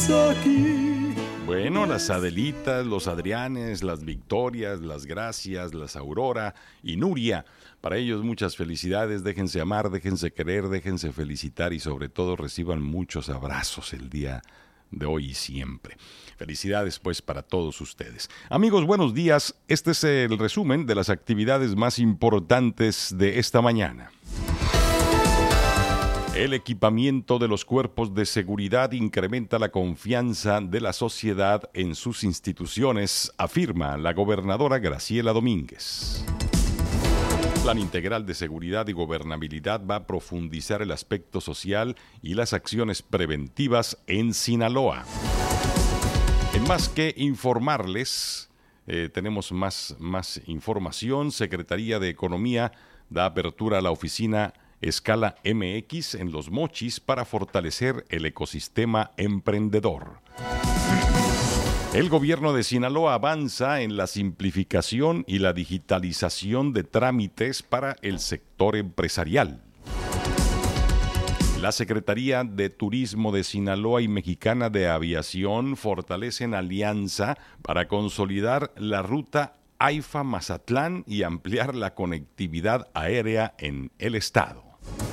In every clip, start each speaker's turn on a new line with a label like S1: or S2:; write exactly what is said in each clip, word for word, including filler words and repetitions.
S1: aquí.
S2: Bueno, las Adelitas, los Adrianes, las Victorias, las Gracias, las Aurora y Nuria. Para ellos muchas felicidades, déjense amar, déjense querer, déjense felicitar y sobre todo reciban muchos abrazos el día de hoy y siempre. Felicidades pues para todos ustedes. Amigos, buenos días. Este es el resumen de las actividades más importantes de esta mañana. El equipamiento de los cuerpos de seguridad incrementa la confianza de la sociedad en sus instituciones, afirma la gobernadora Graciela Domínguez. El Plan Integral de Seguridad y Gobernabilidad va a profundizar el aspecto social y las acciones preventivas en Sinaloa. En más que informarles, eh, tenemos más, más información. Secretaría de Economía da apertura a la oficina Escala M X en Los Mochis para fortalecer el ecosistema emprendedor. El gobierno de Sinaloa avanza en la simplificación y la digitalización de trámites para el sector empresarial. La Secretaría de Turismo de Sinaloa y Mexicana de Aviación fortalecen alianza para consolidar la ruta AIFA-Mazatlán y ampliar la conectividad aérea en el estado.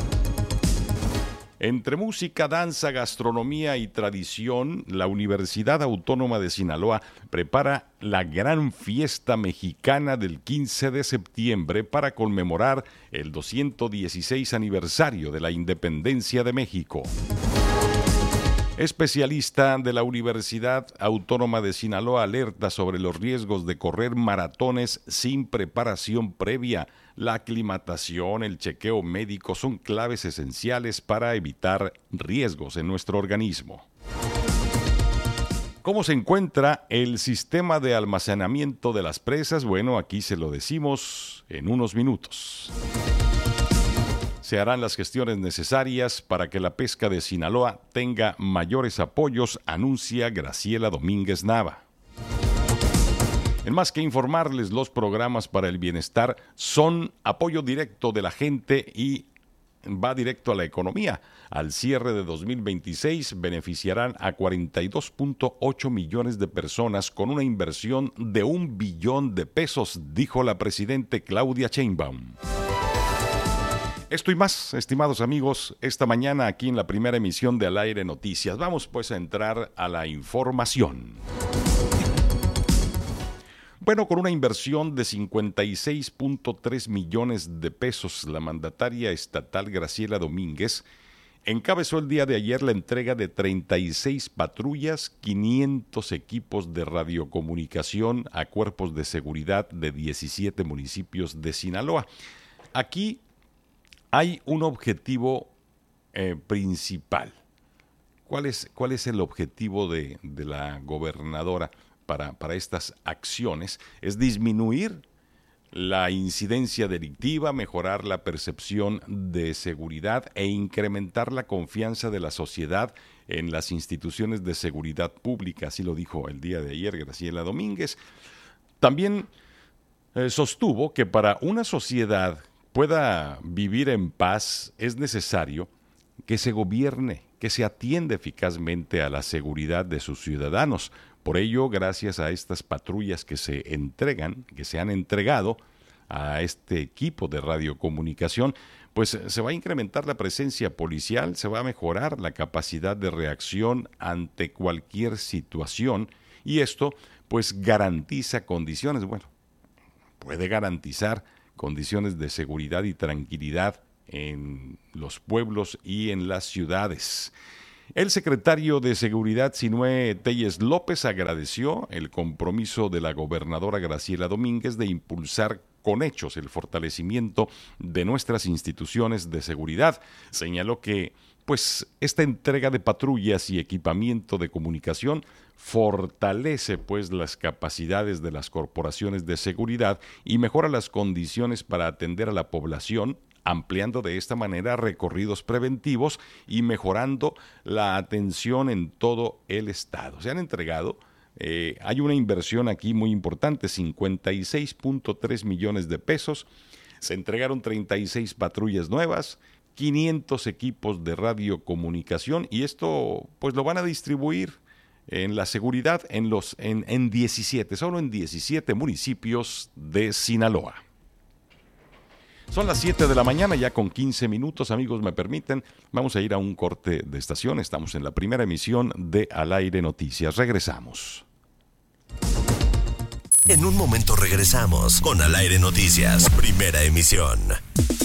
S2: Entre música, danza, gastronomía y tradición, la Universidad Autónoma de Sinaloa prepara la gran fiesta mexicana del quince de septiembre para conmemorar el doscientos dieciséis aniversario de la independencia de México. Especialista de la Universidad Autónoma de Sinaloa alerta sobre los riesgos de correr maratones sin preparación previa. La aclimatación, el chequeo médico son claves esenciales para evitar riesgos en nuestro organismo. ¿Cómo se encuentra el sistema de almacenamiento de las presas? Bueno, aquí se lo decimos en unos minutos. Se harán las gestiones necesarias para que la pesca de Sinaloa tenga mayores apoyos, anuncia Graciela Domínguez Nava. En más que informarles, los programas para el bienestar son apoyo directo de la gente y va directo a la economía. Al cierre de dos mil veintiséis beneficiarán a cuarenta y dos punto ocho millones de personas con una inversión de un billón de pesos, dijo la presidenta Claudia Sheinbaum. Esto y más, estimados amigos, esta mañana aquí en la primera emisión de Al Aire Noticias. Vamos pues a entrar a la información. Bueno, con una inversión de cincuenta y seis punto tres millones de pesos, la mandataria estatal Graciela Domínguez encabezó el día de ayer la entrega de treinta y seis patrullas, quinientos equipos de radiocomunicación a cuerpos de seguridad de diecisiete municipios de Sinaloa. Aquí hay un objetivo eh, principal. ¿Cuál es, cuál es el objetivo de, de la gobernadora para, para estas acciones? Es disminuir la incidencia delictiva, mejorar la percepción de seguridad e incrementar la confianza de la sociedad en las instituciones de seguridad pública. Así lo dijo el día de ayer Graciela Domínguez. También eh, sostuvo que para una sociedad pueda vivir en paz, es necesario que se gobierne, que se atienda eficazmente a la seguridad de sus ciudadanos. Por ello, gracias a estas patrullas que se entregan, que se han entregado a este equipo de radiocomunicación, pues se va a incrementar la presencia policial, se va a mejorar la capacidad de reacción ante cualquier situación y esto pues garantiza condiciones, bueno, puede garantizar condiciones de seguridad y tranquilidad en los pueblos y en las ciudades. El secretario de Seguridad, Sinué Telles López, agradeció el compromiso de la gobernadora Graciela Domínguez de impulsar con hechos el fortalecimiento de nuestras instituciones de seguridad. Señaló que pues esta entrega de patrullas y equipamiento de comunicación fortalece pues las capacidades de las corporaciones de seguridad y mejora las condiciones para atender a la población, ampliando de esta manera recorridos preventivos y mejorando la atención en todo el estado. Se han entregado, eh, hay una inversión aquí muy importante, cincuenta y seis punto tres millones de pesos, se entregaron treinta y seis patrullas nuevas, quinientos equipos de radiocomunicación y esto pues lo van a distribuir en la seguridad en, los, en, en diecisiete, solo en diecisiete municipios de Sinaloa. Son las siete de la mañana, ya con quince minutos, amigos, me permiten. Vamos a ir a un corte de estación. Estamos en la primera emisión de Al Aire Noticias. Regresamos.
S1: En un momento regresamos con Al Aire Noticias, primera emisión.